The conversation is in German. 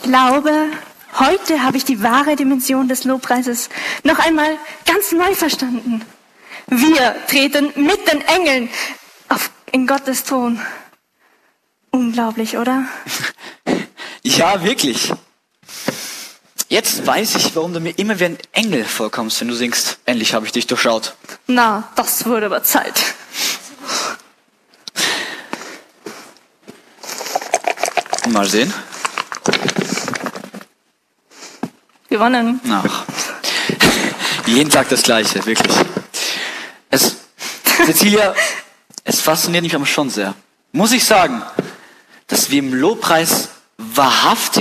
Ich glaube, heute habe ich die wahre Dimension des Lobpreises noch einmal ganz neu verstanden. Wir treten mit den Engeln in Gottes Thron. Unglaublich, oder? Ja, wirklich. Jetzt weiß ich, warum du mir immer wie ein Engel vorkommst, wenn du singst. Endlich habe ich dich durchschaut. Na, das wurde aber Zeit. Mal sehen. Gewonnen. Ach. Jeden Tag das Gleiche, wirklich. Cecilia, es fasziniert mich aber schon sehr. Muss ich sagen, dass wir im Lobpreis wahrhaftig